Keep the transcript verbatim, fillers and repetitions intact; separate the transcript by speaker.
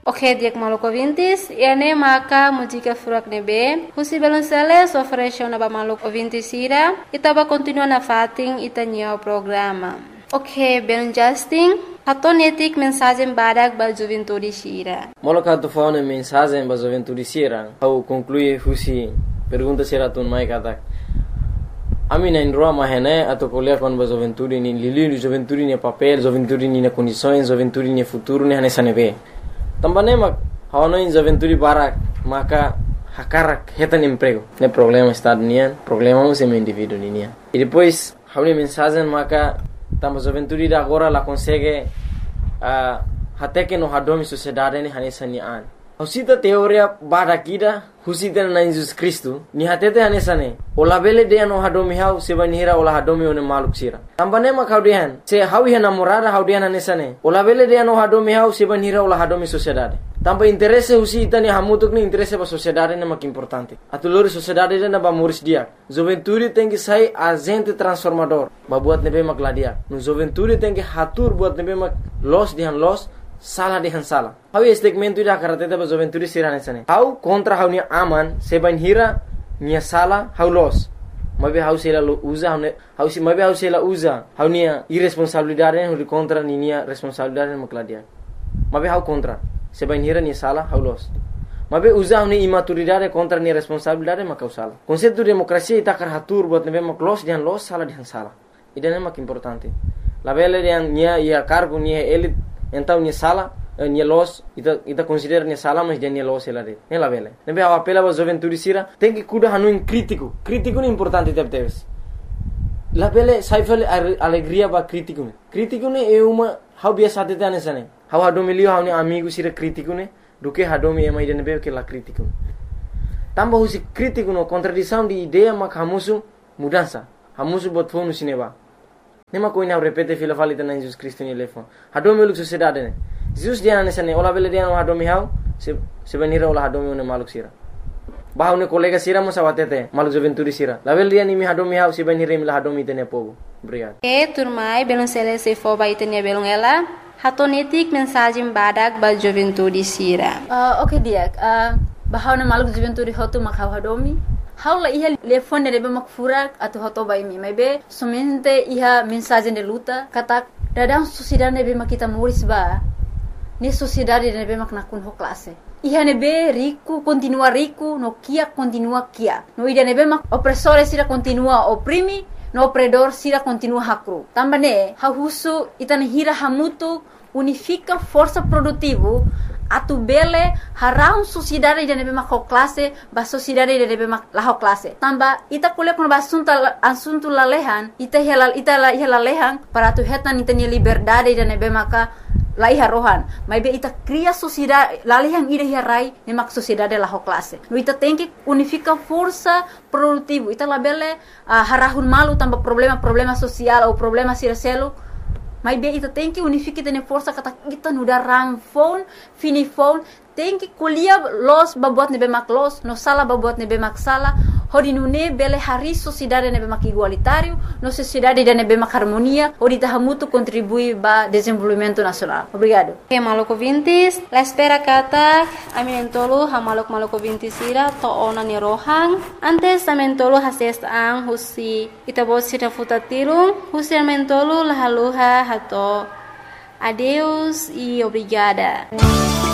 Speaker 1: Ok, dia maluco ouvintes, e ane maka música furak nebe, husi belunsele sofresho na ba maluco ouvintes ira, itaba continua na fating itanyo programa. Ok, belun Justin, hatonetik mensagem badak ba juventude sira.
Speaker 2: Moloka tu faune mensagem ba juventude sira, au conclui husi pergunta sira tun mai katak. Ami na indroa mahene atau kuliah kon ba juventude ni lili juventude ni papel, juventude ni na condições, juventude ni futuro ni hanesa nebe. Tambane mak hawana in juventude barak maka hakarak hetan emprego. Ne problema está nian, problema é meu indivíduo nian. E depois hauni mensagem maka tamba juventude da agora la consegue uh, até que no hadomi sociedade ni hanesa nian. Husita teoria barakida husita na Jesus Cristo ni hatete hanesane ola bele de no hadomi hau sebani hira ola hadomi one maluk sira tambane ma kaudian se hawi hana morada haudian hanesane ola bele de no hadomi hau sebani hira ola hadomi sociedade tamba interesse husita ni hamutuk ni interesse ba sociedade na mak importante atulori sociedade na ba moris dia juventude tem que sai agente transformador ba buat nebe mak ladia no juventude tem que hatur buat nebe mak los dihan los salah dihan salah. Hau segmento ida karateta ba juventude sirane sane. Hau kontra hau ni aman seban hira nia salah hau los. Mabe hau sela uza hau hau si mabe hau sela uza hau nia irresponsabilidade hau kontra ni nia responsabilidade makladia. Mabe hau kontra seban hira nia salah hau los. Mabe uza hau ni imaturidade kontra nia responsabilidade makau salah. Konsepto demokrasia ita karatur buat nebe mak los dihan los salah dihan salah. Idane mak importante. La bele dihan nia ia cargo nia elit então ni sala ni los ita ita considera ni sala mas dia ni los ela de ela vele nebe a apela ba juventude sira tem que cuidar hanu in crítico crítico ni importante teve teves la vele saifale alegria ba crítico ne crítico ne é uma how biasa te tane sane how hadomilio how ni amigo sira crítico ne do que hadomi é mais de nebe que la crítico tamba husi crítico no contradição de ideia mak hamusu mudança hamusu bot fonu sineba nema ko ina repete fila falita na Jesus Cristo ni lefon hadomi luk sociedade ne Jesus dia na sane ola bele dia no hadomi hau se se venira ola hadomi ne maluk sira bahau ne kolega sira mo sawatete maluk juventude sira la bele dia ni mi hadomi hau se venira mi la hadomi tene pogo obrigado
Speaker 1: e turmai belum sele se fo ba itenia belum ela hatonetik mensagem badak ba juventude sira
Speaker 3: uh, okay dia uh, bahau ne maluk juventude hotu makau hadomi haula iha telefone de mak furak atau hoto bai mi maybe somente iha mensagem de luta kata dadang sociedade nebe mak kita muris ba ni sociedade nebe mak nakun ho classe iha nebe rico continua rico no kia continua kia no ida nebe mak opressore sira continua oprimi no opredor sira continua hakru tambane ha husu itane hira hamutu unifica força produtivo atu bele harau sociedade de nebe mak classe ba sociedade de nebe mak la classe tamba ita kuliah kun basunta asunto lalehan ita hela ita la hela lehan para tu hetan ita ni liberdade de nebe maka la iha rohan mai be ita cria sociedade lalehan ida hirai ne mak sociedade la classe no ita tem que unifica força produtivo ita la bele uh, harahun malu tamba problema problema social ou problema siraselo mas bem, ita tem que unificar tene força kata kita nuda ramfon, finifon, tem que colher los babuat nebe mak los, no sala babuat nebe mak sala, hodi nune bele hari sociedade nebe mak igualitário, no sociedade de nebe mak harmonia, hodi tahamutu contribui ba desenvolvimento nacional. Obrigado.
Speaker 1: Ok, maluco vintis, la espera kata, aminentolo ha maluk maluco vintis ira to ona ni rohang, antes amentolo hases ang husi itabot sira futatirung, husi amentolo lahaluha hato. Adeus e obrigada.